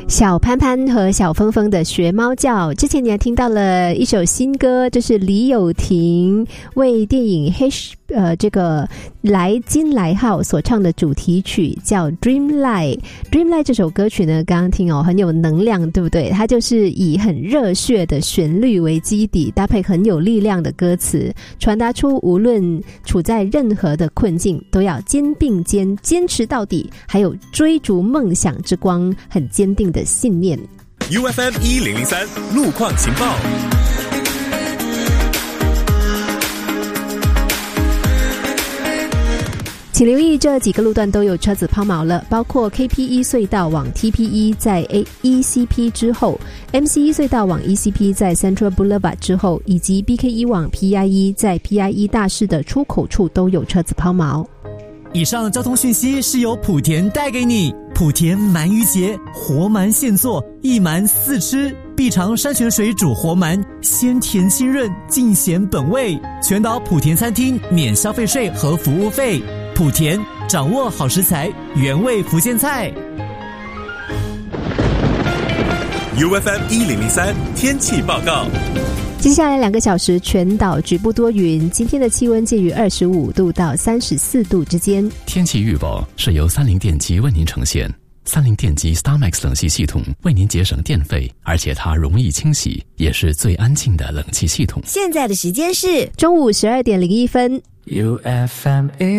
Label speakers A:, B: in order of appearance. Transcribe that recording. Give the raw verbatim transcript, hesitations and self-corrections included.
A: 小潘潘和小峰峰的学猫叫，之前你还听到了一首新歌，这是李友廷为电影黑呃这个来金来号所唱的主题曲，叫 Dreamlight。 Dreamlight 这首歌曲呢，刚刚听哦，很有能量，对不对？它就是以很热血的旋律为基底，搭配很有力量的歌词，传达出无论处在任何的困境都要肩并肩坚持到底，还有追逐梦想之光很坚定的信念。
B: U F M 一零零三路况情报。
A: 请留意这几个路段都有车子抛锚了，包括 K P E 隧道往 T P E 在 E C P 之后， M C E 隧道往 E C P 在 Central Boulevard 之后，以及 B K E 往 P I E 在 P I E 大市的出口处都有车子抛锚。
C: 以上交通讯息是由莆田带给你。莆田鳗鱼节，活鳗现做，一鳗四吃，必尝山泉水煮活鳗，鲜甜清润，尽显本味。全岛莆田餐厅免消费税和服务费。莆田，掌握好食材，原味福建菜。
B: U F M 一零零三天气报告。
A: 接下来两个小时全岛局部多云，今天的气温介于二十五度到三十四度之间。
D: 天气预报是由三菱电机为您呈现。三菱电机 StarMax 冷气系统为您节省电费，而且它容易清洗，也是最安静的冷气系统。
E: 现在的时间是
A: 中午十二点零一分。
F: U F M